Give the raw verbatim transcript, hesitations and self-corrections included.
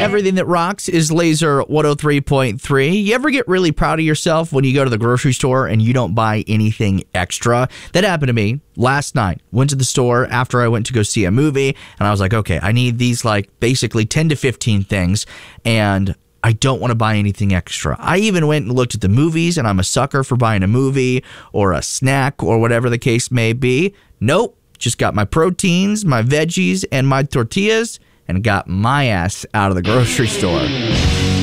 Everything that rocks is Laser one oh three point three. You ever get really proud of yourself when you go to the grocery store and you don't buy anything extra? That happened to me last night. Went to the store after I went to go see a movie, and I was like, okay, I need these like basically ten to fifteen things, and I don't want to buy anything extra. I even went and looked at the movies, and I'm a sucker for buying a movie or a snack or whatever the case may be. Nope. Just got my proteins, my veggies, and my tortillas, and got my ass out of the grocery store.